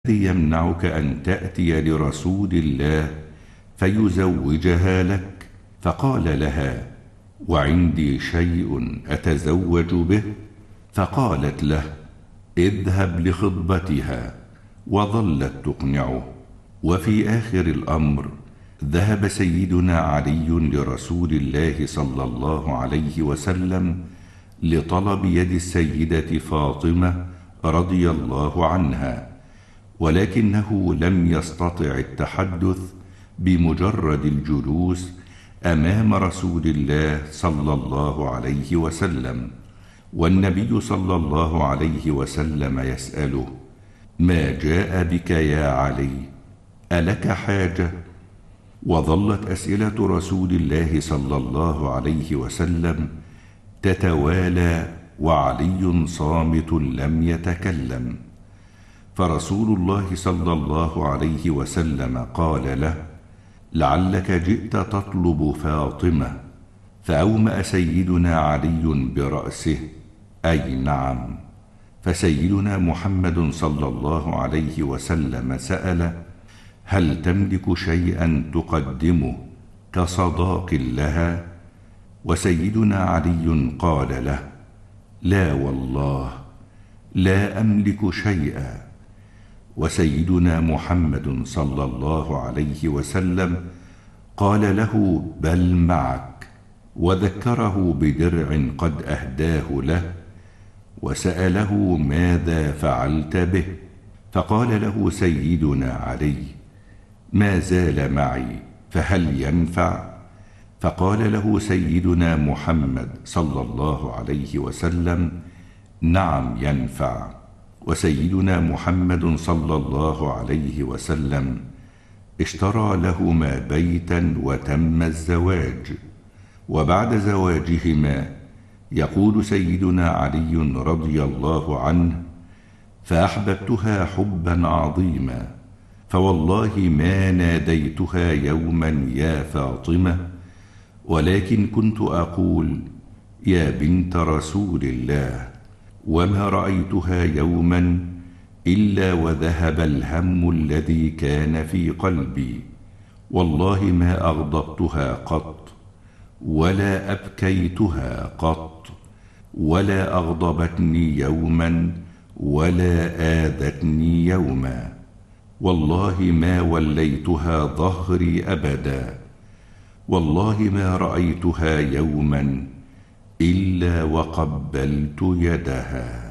الذي يمنعك أن تأتي لرسول الله فيزوجها لك؟ فقال لها: وعندي شيء أتزوج به. فقالت له: اذهب لخطبتها. وظلت تقنعه. وفي آخر الأمر ذهب سيدنا علي لرسول الله صلى الله عليه وسلم لطلب يد السيدة فاطمة رضي الله عنها، ولكنه لم يستطع التحدث بمجرد الجلوس أمام رسول الله صلى الله عليه وسلم، والنبي صلى الله عليه وسلم يسأله: ما جاء بك يا علي؟ ألك حاجة؟ وظلت أسئلة رسول الله صلى الله عليه وسلم تتوالى وعلي صامت لم يتكلم. فرسول الله صلى الله عليه وسلم قال له: لعلك جئت تطلب فاطمة. فأومأ سيدنا علي برأسه: أي نعم. فسيدنا محمد صلى الله عليه وسلم سأل: هل تملك شيئا تقدمه كصداق لها؟ وسيدنا علي قال له: لا والله، لا أملك شيئا. وسيدنا محمد صلى الله عليه وسلم قال له: بل معك، وذكره بدرع قد أهداه له، وسأله: ماذا فعلت به؟ فقال له سيدنا علي: ما زال معي، فهل ينفع؟ فقال له سيدنا محمد صلى الله عليه وسلم: نعم ينفع. وسيدنا محمد صلى الله عليه وسلم اشترى لهما بيتا وتم الزواج. وبعد زواجهما يقول سيدنا علي رضي الله عنه: فأحببتها حبا عظيما، فوالله ما ناديتها يوما يا فاطمة، ولكن كنت أقول: يا بنت رسول الله. وما رأيتها يوما إلا وذهب الهم الذي كان في قلبي، والله ما أغضبتها قط، ولا أبكيتها قط، ولا أغضبتني يوما، ولا آذتني يوما، والله ما وليتها ظهري أبدا، والله ما رأيتها يوما إلا وقبلت يدها.